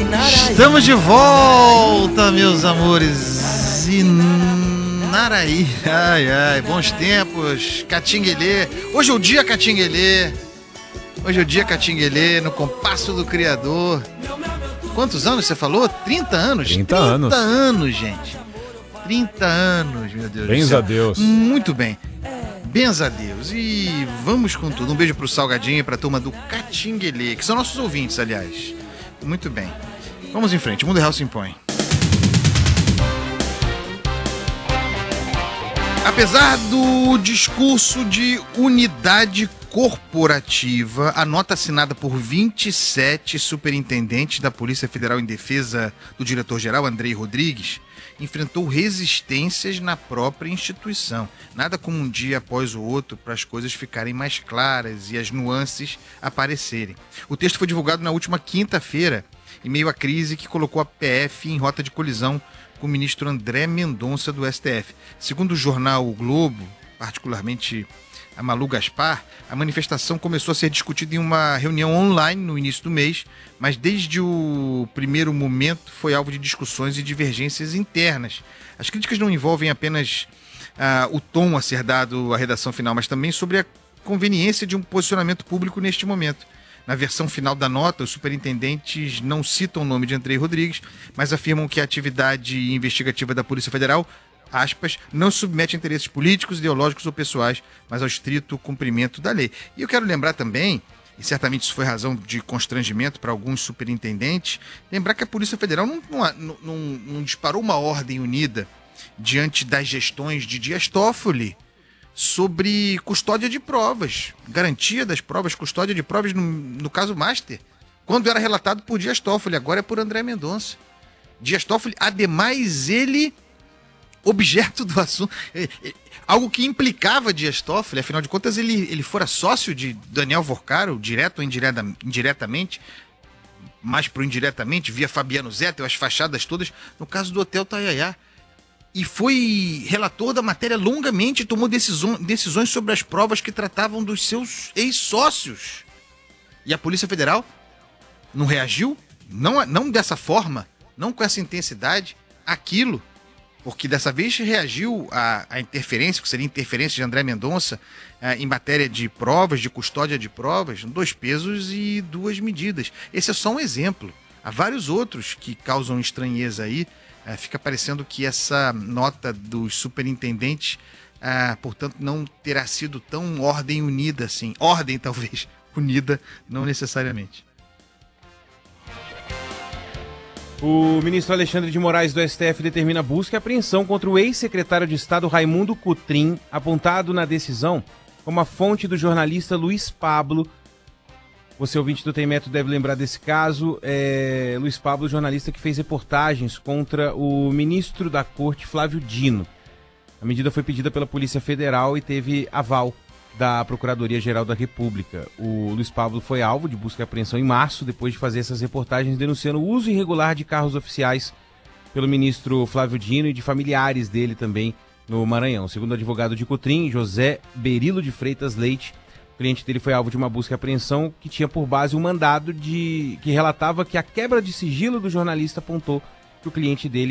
Estamos de volta, meus amores. Inaraí. Ai, ai, bons tempos. Catinguelê. Hoje é o dia Catinguelê. Hoje é o dia Catinguelê, no compasso do Criador. Quantos anos você falou? 30 anos? 30 anos. 30 anos, gente. 30 anos, meu Deus do Benza céu. a Deus. Muito bem. Benza a Deus. E vamos com tudo. Um beijo pro Salgadinho e pra turma do Catinguelê, que são nossos ouvintes, aliás. Muito bem. Vamos em frente. O Mundo Real se impõe. Apesar do discurso de unidade corporativa, a nota assinada por 27 superintendentes da Polícia Federal em defesa do diretor-geral, Andrei Rodrigues, enfrentou resistências na própria instituição. Nada como um dia após o outro para as coisas ficarem mais claras e as nuances aparecerem. O texto foi divulgado na última quinta-feira, em meio à crise que colocou a PF em rota de colisão com o ministro André Mendonça do STF. Segundo o jornal O Globo, particularmente a Malu Gaspar, a manifestação começou a ser discutida em uma reunião online no início do mês, mas desde o primeiro momento foi alvo de discussões e divergências internas. As críticas não envolvem apenas o tom a ser dado à redação final, mas também sobre a conveniência de um posicionamento público neste momento. Na versão final da nota, os superintendentes não citam o nome de Andrei Rodrigues, mas afirmam que a atividade investigativa da Polícia Federal, aspas, não submete a interesses políticos, ideológicos ou pessoais, mas ao estrito cumprimento da lei. E eu quero lembrar também, e certamente isso foi razão de constrangimento para alguns superintendentes, lembrar que a Polícia Federal não disparou uma ordem unida diante das gestões de Dias Toffoli sobre custódia de provas, garantia das provas, custódia de provas no caso Master, quando era relatado por Dias Toffoli, agora é por André Mendonça. Dias Toffoli, ademais, ele objeto do assunto, algo que implicava Dias Toffoli, afinal de contas ele fora sócio de Daniel Vorcaro, direto ou indiretamente, mais pro indiretamente, via Fabiano Zettel, as fachadas todas, no caso do Hotel Taiaiá. E foi relator da matéria longamente, tomou decisões sobre as provas que tratavam dos seus ex-sócios. E a Polícia Federal não reagiu, não dessa forma, não com essa intensidade, àquilo, porque dessa vez reagiu à interferência, que seria interferência de André Mendonça, em matéria de provas, de custódia de provas, 2 pesos e 2 medidas. Esse é só um exemplo. Há vários outros que causam estranheza aí. Fica parecendo que essa nota dos superintendentes, portanto, não terá sido tão ordem unida assim. Ordem, talvez, unida, não necessariamente. O ministro Alexandre de Moraes do STF determina busca e apreensão contra o ex-secretário de Estado Raimundo Cotrim, apontado na decisão como a fonte do jornalista Luiz Pablo. Você, ouvinte do Tem Método, deve lembrar desse caso. Luiz Pablo, jornalista que fez reportagens contra o ministro da Corte, Flávio Dino. A medida foi pedida pela Polícia Federal e teve aval da Procuradoria-Geral da República. O Luiz Pablo foi alvo de busca e apreensão em março, depois de fazer essas reportagens denunciando o uso irregular de carros oficiais pelo ministro Flávio Dino e de familiares dele também no Maranhão. Segundo o advogado de Cotrim, José Berilo de Freitas Leite, o cliente dele foi alvo de uma busca e apreensão que tinha por base um mandado que relatava que a quebra de sigilo do jornalista apontou que o cliente dele